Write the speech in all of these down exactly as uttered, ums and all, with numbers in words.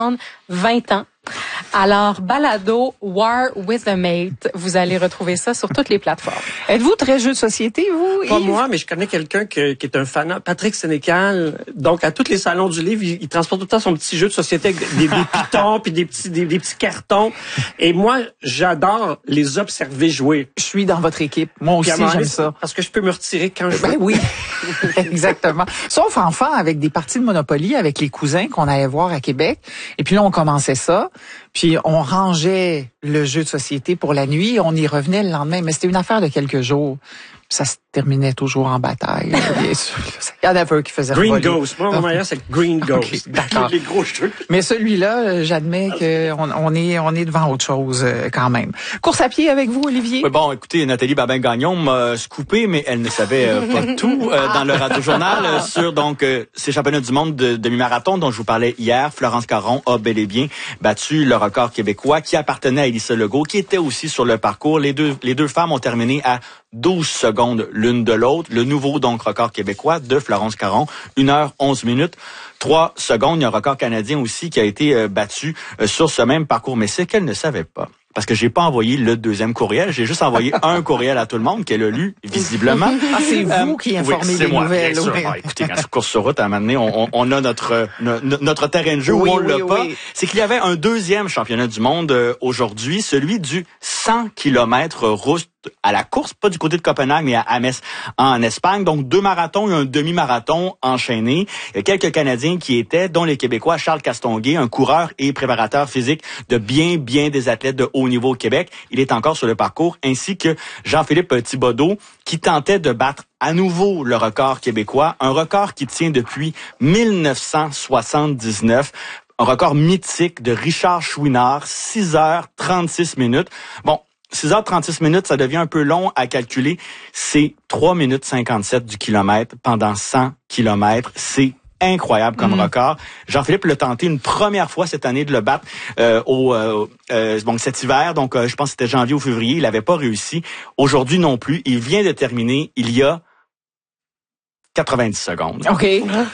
vingt ans. Alors, balado War with a Mate, vous allez retrouver ça sur toutes les plateformes. Êtes-vous très jeu de société, vous? Pas Yves? moi, mais je connais quelqu'un que, qui est un fan, Patrick Sénécal. Donc, à tous les salons du livre, il, il transporte tout le temps son petit jeu de société avec des, des pitons puis des petits, des, des petits cartons. Et moi, j'adore les observer jouer. Je suis dans votre équipe. Moi aussi, j'aime ça. Parce que je peux me retirer quand je veux. Ben oui, exactement. Sauf enfant, avec des parties de Monopoly, avec les cousins qu'on allait voir à Québec. Et puis là, on commençait ça. Puis on rangeait le jeu de société pour la nuit. On y revenait le lendemain. Mais c'était une affaire de quelques jours. Ça se terminait toujours en bataille, bien sûr. Il y en avait un qui faisait Green revoler. Ghost. Moi, mon meilleur, c'est Green Ghost. Okay, d'accord. Les gros trucs. Mais celui-là, j'admets qu'on on est, on est devant autre chose quand même. Course à pied avec vous, Olivier? Oui, bon, écoutez, Nathalie Babin-Gagnon m'a scoopé, mais elle ne savait euh, pas tout euh, dans le radio-journal euh, sur donc euh, ces championnats du monde de demi-marathon dont je vous parlais hier. Florence Caron a bel et bien battu le record québécois qui appartenait à Elissa Legault, qui était aussi sur le parcours. Les deux, les deux femmes ont terminé à douze secondes l'une de l'autre. Le nouveau, donc, record québécois de Florence Caron, une heure onze minutes, trois secondes. Il y a un record canadien aussi qui a été euh, battu euh, sur ce même parcours. Mais c'est qu'elle ne savait pas. Parce que j'ai pas envoyé le deuxième courriel, j'ai juste envoyé un courriel à tout le monde qu'elle a lu, visiblement. Ah, c'est vous euh, qui informez oui, les moi, nouvelles. Bien sûr. Oui. Ah, écoutez, quand je cours sur route, à un moment donné, on, on, on a notre, notre notre terrain de jeu oui, où on oui, l'a oui. pas. C'est qu'il y avait un deuxième championnat du monde euh, aujourd'hui, celui du cent kilomètres route à la course, pas du côté de Copenhague, mais à Ames en Espagne. Donc, deux marathons et un demi-marathon enchaînés. Il y a quelques Canadiens qui étaient, dont les Québécois Charles Castonguay, un coureur et préparateur physique de bien, bien des athlètes de haut niveau au Québec. Il est encore sur le parcours, ainsi que Jean-Philippe Thibodeau, qui tentait de battre à nouveau le record québécois, un record qui tient depuis mille neuf cent soixante-dix-neuf. Un record mythique de Richard Chouinard, six heures trente-six minutes. Bon, six heures trente-six minutes, ça devient un peu long à calculer. C'est trois minutes cinquante-sept du kilomètre pendant cent kilomètres. C'est incroyable comme mmh. record. Jean-Philippe l'a tenté une première fois cette année de le battre euh, au euh, euh, donc cet hiver. Donc, euh, je pense que c'était janvier ou février. Il n'avait pas réussi. Aujourd'hui non plus. Il vient de terminer il y a quatre-vingt-dix secondes. OK.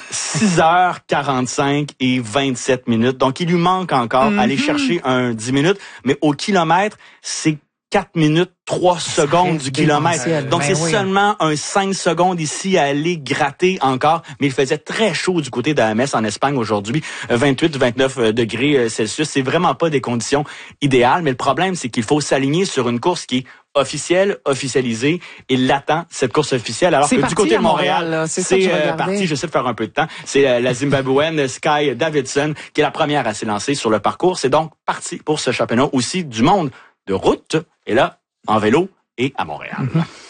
six heures quarante-cinq et vingt-sept minutes. Donc, il lui manque encore mm-hmm. aller chercher un dix minutes. Mais au kilomètre, c'est quatre minutes trois secondes du kilomètre. Donc, ben c'est oui. seulement un cinq secondes ici à aller gratter encore. Mais il faisait très chaud du côté d'Ames en Espagne aujourd'hui. vingt-huit vingt-neuf degrés Celsius. C'est vraiment pas des conditions idéales. Mais le problème, c'est qu'il faut s'aligner sur une course qui est officielle, officialisée. Il l'attend, cette course officielle. Alors que du côté de Montréal, Montréal c'est, c'est ça euh, parti, j'essaie de faire un peu de temps. C'est euh, la Zimbabwéenne Sky Davidson qui est la première à s'élancer sur le parcours. C'est donc parti pour ce championnat aussi du monde de route. Et là, en vélo et à Montréal. Mm-hmm.